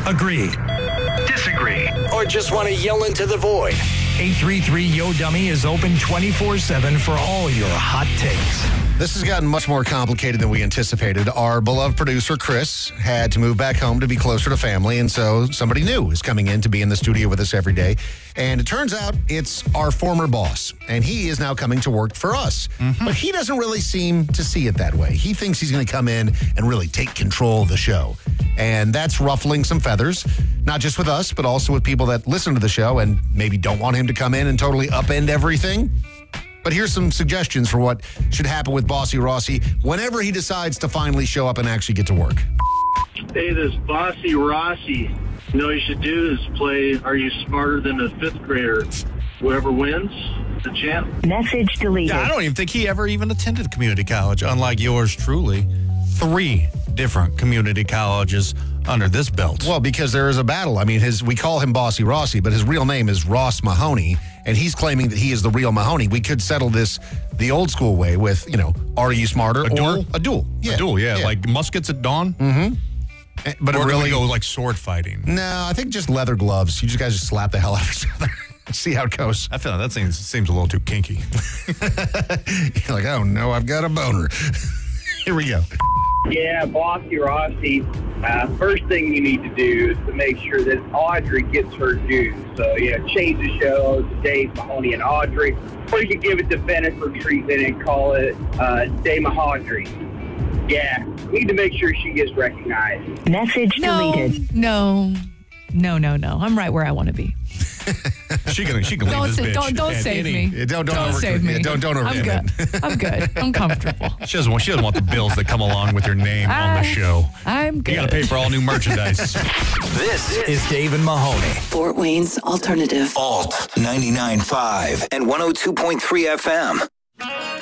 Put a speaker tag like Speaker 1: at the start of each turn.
Speaker 1: Agree.
Speaker 2: Disagree.
Speaker 3: Or just want to yell into the void?
Speaker 1: 833-YO-DUMMY is open 24/7 for all your hot takes.
Speaker 4: This has gotten much more complicated than we anticipated. Our beloved producer, Chris, had to move back home to be closer to family, and so somebody new is coming in to be in the studio with us every day. And it turns out it's our former boss, and he is now coming to work for us. But he doesn't really seem to see it that way. He thinks he's going to come in and really take control of the show. And that's ruffling some feathers, not just with us, but also with people that listen to the show and maybe don't want him to come in and totally upend everything. But here's some suggestions for what should happen with Bossy Rossi whenever he decides to finally show up and actually get to work.
Speaker 5: Hey, this Bossy Rossi. You know what you should do is play Are You Smarter Than a Fifth Grader? Whoever wins, the champ.
Speaker 6: Message deleted.
Speaker 7: Yeah, I don't even think he ever even attended community college, unlike yours truly. 3 different community colleges under this belt.
Speaker 4: Well, because there is a battle. I mean, we call him Bossy Rossi, but his real name is Ross Mahoney, and he's claiming that he is the real Mahoney. We could settle this the old school way with, are you smarter?
Speaker 7: A duel?
Speaker 4: A duel.
Speaker 7: Yeah. A duel, yeah. Like muskets at dawn?
Speaker 4: But
Speaker 7: or
Speaker 4: really
Speaker 7: do we go like sword fighting?
Speaker 4: No, I think just leather gloves. You guys just slap the hell out of each other. See how it goes.
Speaker 7: I feel like that seems a little too kinky.
Speaker 4: You're like, oh no, I've got a boner. Here we go.
Speaker 8: Yeah, Bossy Rossi, first thing you need to do is to make sure that Audrey gets her dues. So, change the show to Dave Mahoney and Audrey. Or you could give it to Bennett for treatment and call it Dave Mahoney. Yeah, need to make sure she gets recognized.
Speaker 6: Message deleted.
Speaker 9: No. I'm right where I want to be.
Speaker 7: She can leave this bitch.
Speaker 9: Don't save me.
Speaker 4: Don't
Speaker 9: save me.
Speaker 4: Don't overdo it.
Speaker 9: I'm good. I'm comfortable.
Speaker 7: She doesn't want the bills that come along with your name on the show.
Speaker 9: I'm good.
Speaker 7: You got to pay for all new merchandise.
Speaker 3: This is Dave and Mahoney.
Speaker 10: Fort Wayne's Alternative.
Speaker 3: Alt 99.5 and 102.3 FM.